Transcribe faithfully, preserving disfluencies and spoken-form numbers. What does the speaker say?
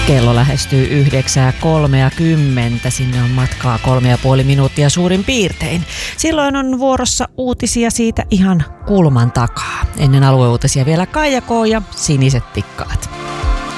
Kello lähestyy yhdeksää kolmekymmentä. Sinne on matkaa kolme ja puoli minuuttia suurin piirtein. Silloin on vuorossa uutisia siitä ihan kulman takaa. Ennen alueuutisia vielä Kaija K. ja Siniset tikkaat.